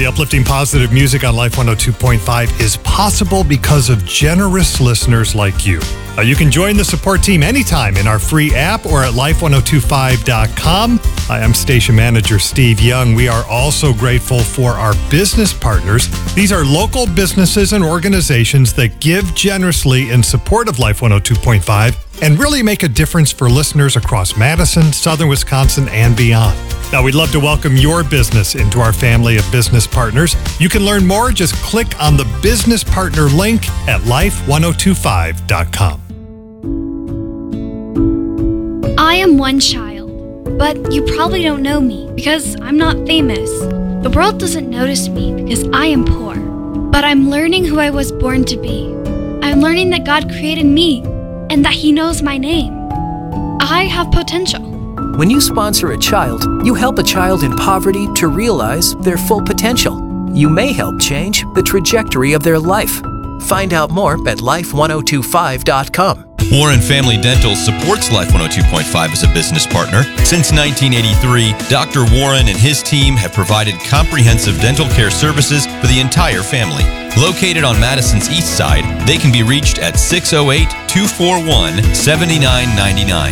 The uplifting positive music on Life 102.5 is possible because of generous listeners like you. You can join the support team anytime in our free app or at life1025.com. Hi, I'm station manager Steve Young. We are also grateful for our business partners. These are local businesses and organizations that give generously in support of Life 102.5 and really make a difference for listeners across Madison, southern Wisconsin, and beyond. Now, we'd love to welcome your business into our family of business partners. You can learn more. Just click on the business partner link at life1025.com. I am one child, but you probably don't know me because I'm not famous. The world doesn't notice me because I am poor, but I'm learning who I was born to be. I'm learning that God created me and that He knows my name. I have potential. When you sponsor a child, you help a child in poverty to realize their full potential. You may help change the trajectory of their life. Find out more at life1025.com. Warren Family Dental supports Life 102.5 as a business partner. Since 1983, Dr. Warren and his team have provided comprehensive dental care services for the entire family. Located on Madison's east side, they can be reached at 608-241-7999.